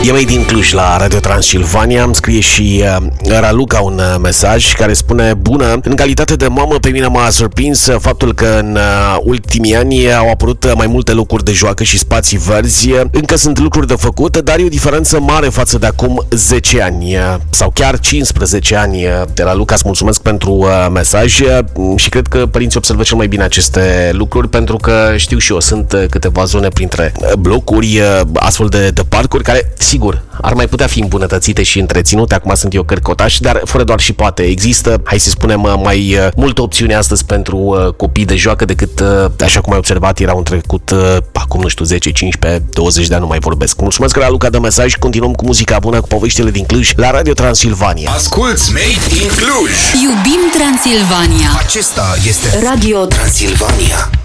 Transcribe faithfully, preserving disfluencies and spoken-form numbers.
E mai din Cluj la Radio Transilvania. Îmi scrie și uh, Raluca un uh, mesaj care spune: bună, în calitate de mamă pe mine m-a surprins uh, faptul că în uh, ultimii ani au apărut uh, mai multe locuri de joacă și spații verzi. Încă sunt lucruri de făcut, dar e o diferență mare față de acum zece ani uh, sau chiar cincisprezece ani. uh, De la Luca, îți mulțumesc pentru uh, mesaj uh, și cred că părinții observă cel mai bine aceste lucruri, pentru că știu și eu, sunt uh, câteva zone printre uh, blocuri, uh, astfel de, de parcuri care, sigur, ar mai putea fi îmbunătățite și întreținute. Acum sunt eu cărcotaș, dar fără doar și poate. Există, hai să spunem, mai uh, multe opțiuni astăzi pentru uh, copii de joacă decât, uh, așa cum ai observat, erau în trecut, uh, acum, nu știu, zece, cincisprezece, douăzeci de ani, nu mai vorbesc. Mulțumesc, Raluca, de mesaj. Continuăm cu muzica bună, cu poveștile din Cluj, la Radio Transilvania. Asculți Made in Cluj. Iubim Transilvania. Acesta este Radio Transilvania.